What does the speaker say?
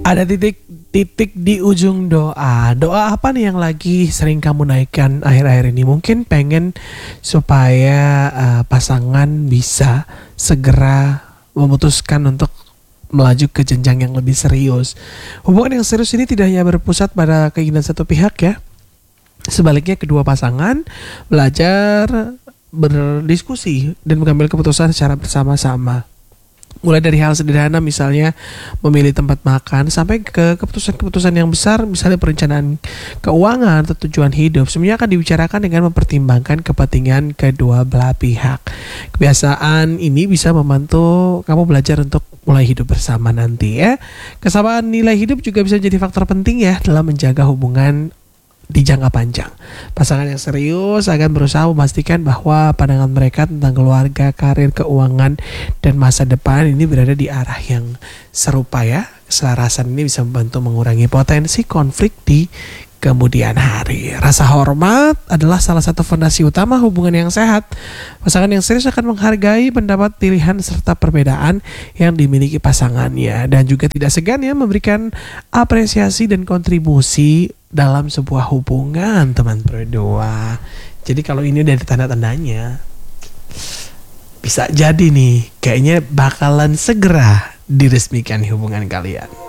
Ada titik-titik di ujung doa. Doa apa nih yang lagi sering kamu naikkan akhir-akhir ini? Mungkin pengen supaya pasangan bisa segera memutuskan untuk melaju ke jenjang yang lebih serius. Hubungan yang serius ini tidak hanya berpusat pada keinginan satu pihak ya. Sebaliknya kedua pasangan belajar berdiskusi dan mengambil keputusan secara bersama-sama. Mulai dari hal sederhana misalnya memilih tempat makan sampai ke keputusan-keputusan yang besar misalnya perencanaan keuangan atau tujuan hidup. Semuanya akan dibicarakan dengan mempertimbangkan kepentingan kedua belah pihak. Kebiasaan ini bisa membantu kamu belajar untuk mulai hidup bersama nanti ya. Kesamaan nilai hidup juga bisa jadi faktor penting ya dalam menjaga hubungan di jangka panjang. Pasangan yang serius akan berusaha memastikan bahwa pandangan mereka tentang keluarga, karir, keuangan, dan masa depan ini berada di arah yang serupa ya. Keselarasan ini bisa membantu mengurangi potensi konflik di kemudian hari. Rasa hormat adalah salah satu fondasi utama hubungan yang sehat. Pasangan yang serius akan menghargai pendapat, pilihan, serta perbedaan yang dimiliki pasangannya. Dan juga tidak segan ya memberikan apresiasi dan kontribusi dalam sebuah hubungan teman berdua. Jadi kalau ini dari tanda-tandanya bisa jadi nih kayaknya bakalan segera diresmikan hubungan kalian.